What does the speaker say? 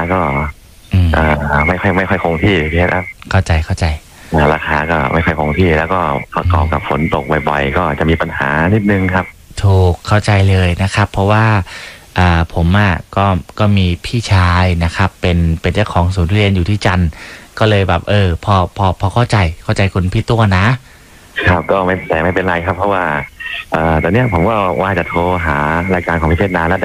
ก็ไม่ค่อยคงที่พี่ครับเข้าใจราคาก็ไม่ค่อยคงที่แล้วก็ประกอบกับฝนตกบ่อยๆก็จะมีปัญหานิดนึงครับถูกเข้าใจเลยนะครับ เพราะว่าผมก็มีพี่ชายนะครับเป็นเจ้าของสวนทุเรียนอยู่ที่จันทร์ก็เลยแบบพอเข้าใจคุณพี่ตัวนะครับก็ไม่เป็นไรครับเพราะว่าตอนนี้ผมก็ว่าจะโทรหารายการของพี่เพชรนานแล้ว